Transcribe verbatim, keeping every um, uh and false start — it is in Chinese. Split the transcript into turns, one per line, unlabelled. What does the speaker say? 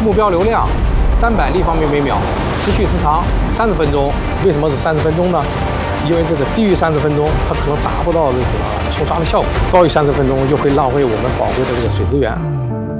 目标流量三百立方米每秒，持续时长三十分钟。为什么是三十分钟呢？因为这个低于三十分钟，它可能达不到这个冲刷的效果；高于三十分钟，就会浪费我们宝贵的这个水资源。